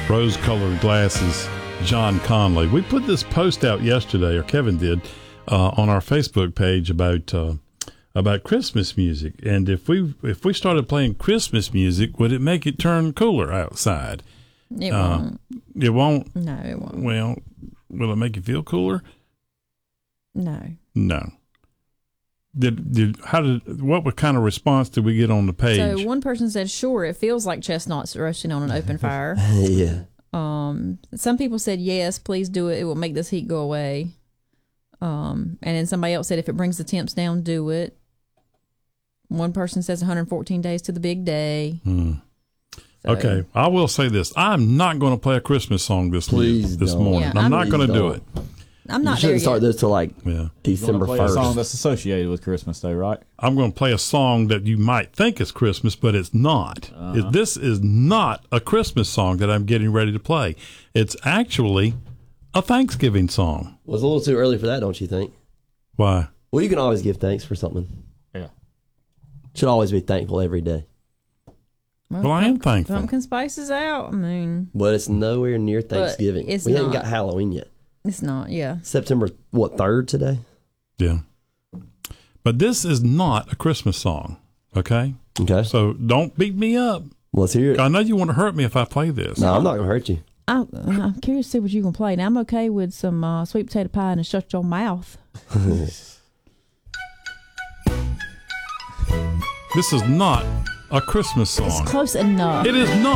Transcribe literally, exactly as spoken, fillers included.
Rose-colored glasses, John Conley. We put this post out yesterday, or Kevin did, uh, on our Facebook page about uh, about Christmas music. And if we if we started playing Christmas music, would it make it turn cooler outside? It uh, won't. It won't. No, it won't. Well, will it make you feel cooler? No. No. Did did how did what kind of response did we get on the page? So one person said, "Sure, it feels like chestnuts roasting on an open fire." Yeah. Um, some people said, "Yes, please do it. It will make this heat go away." Um, and then somebody else said, "If it brings the temps down, do it." One person says one hundred fourteen days to the big day. Hmm. So, Okay, I will say this: I'm not going to play a Christmas song this Please this don't. morning. Yeah, I'm, I'm- not going to do Please it. I'm You not there shouldn't yet. start this till like Yeah, You want December to play a song first. that's associated with Christmas Day, right? I'm going to play a song that you might think is Christmas, but it's not. Uh-huh. It- this is not a Christmas song that I'm getting ready to play. It's actually a Thanksgiving song. Well, it's a little too early for that, don't you think? Why? Well, you can always give thanks for something. Yeah. Should always be thankful every day. Well, I am thankful. Pumpkin spice is out. I mean, But it's nowhere near Thanksgiving. it's we haven't not. got Halloween yet. it's not. Yeah. September, what, third today? Yeah. But this is not a Christmas song, okay? Okay. So don't beat me up. Well, let's hear it. I know you want to hurt me if I play this. No, I'm not going to hurt you. I, I'm curious to see what you can play. Now, I'm okay with some uh, sweet potato pie and a shut your mouth. This is not a Christmas It's song. close enough. It is not.